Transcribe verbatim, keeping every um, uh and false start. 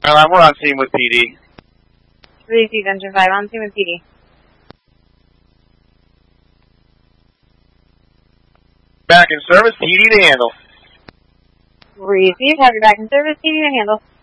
Airline, we're on scene with P D. Received, Engine five, on scene with P D. Back in service, P D to handle. Received, have your back in service, P D to handle.